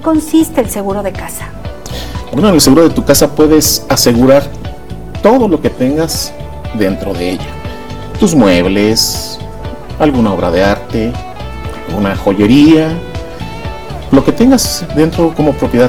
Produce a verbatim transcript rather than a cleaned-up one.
consiste el seguro de casa? Bueno, en el seguro de tu casa puedes asegurar todo lo que tengas dentro de ella. Tus muebles, alguna obra de arte, una joyería, lo que tengas dentro como propiedad